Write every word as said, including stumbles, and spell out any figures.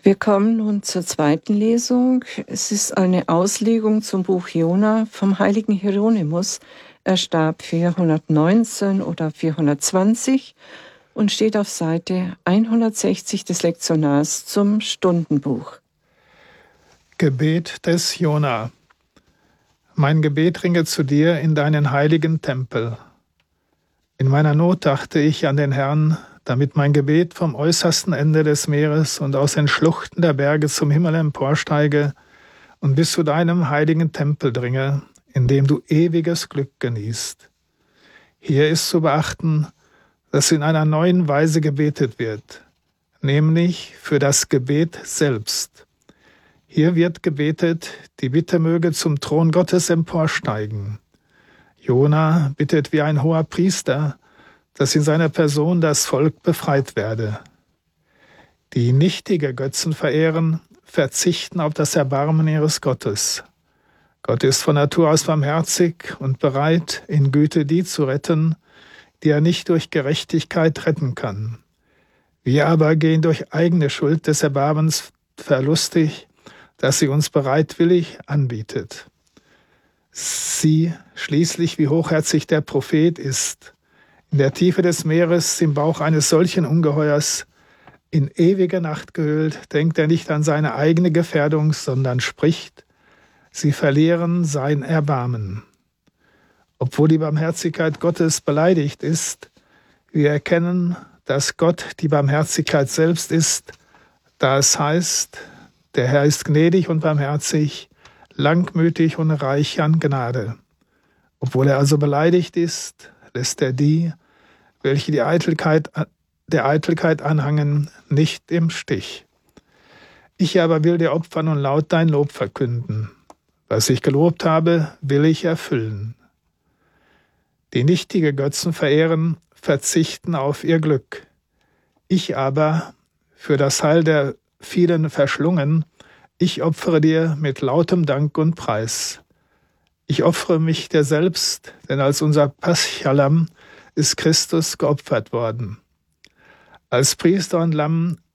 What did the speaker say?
Wir kommen nun zur zweiten Lesung. Es ist eine Auslegung zum Buch Jona vom heiligen Hieronymus. Er starb vierhundertneunzehn oder vierhundertzwanzig und steht auf Seite hundertsechzig des Lektionars zum Stundenbuch. Gebet des Jona. Mein Gebet ringe zu dir in deinen heiligen Tempel. In meiner Not dachte ich an den Herrn, damit mein Gebet vom äußersten Ende des Meeres und aus den Schluchten der Berge zum Himmel emporsteige und bis zu deinem heiligen Tempel dringe, in dem du ewiges Glück genießt. Hier ist zu beachten, dass in einer neuen Weise gebetet wird, nämlich für das Gebet selbst. Hier wird gebetet, die Bitte möge zum Thron Gottes emporsteigen. Jona bittet wie ein hoher Priester, dass in seiner Person das Volk befreit werde. Die nichtige Götzen verehren, verzichten auf das Erbarmen ihres Gottes. Gott ist von Natur aus barmherzig und bereit, in Güte die zu retten, die er nicht durch Gerechtigkeit retten kann. Wir aber gehen durch eigene Schuld des Erbarmens verlustig, das sie uns bereitwillig anbietet. Sieh schließlich, wie hochherzig der Prophet ist, in der Tiefe des Meeres, im Bauch eines solchen Ungeheuers, in ewige Nacht gehüllt, denkt er nicht an seine eigene Gefährdung, sondern spricht, sie verlieren sein Erbarmen. Obwohl die Barmherzigkeit Gottes beleidigt ist, wir erkennen, dass Gott die Barmherzigkeit selbst ist, da es heißt, der Herr ist gnädig und barmherzig, langmütig und reich an Gnade. Obwohl er also beleidigt ist, lässt er die, welche die Eitelkeit, der Eitelkeit anhangen, nicht im Stich. Ich aber will dir opfern und laut dein Lob verkünden. Was ich gelobt habe, will ich erfüllen. Die nichtige Götzen verehren, verzichten auf ihr Glück. Ich aber, für das Heil der vielen verschlungen, ich opfere dir mit lautem Dank und Preis. Ich opfere mich dir selbst, denn als unser Paschalam ist Christus geopfert worden. Als Priester und Lamm